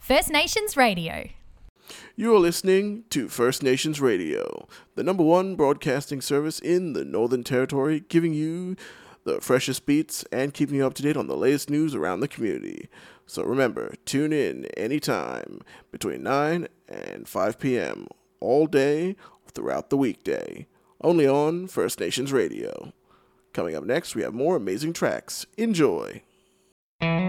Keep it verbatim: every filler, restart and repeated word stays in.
First Nations Radio. You are listening to First Nations Radio, the number one broadcasting service in the Northern Territory, giving you the freshest beats and keeping you up to date on the latest news around the community. So remember, tune in anytime between nine and five p.m. all day throughout the weekday, only on First Nations Radio. Coming up next, we have more amazing tracks. Enjoy!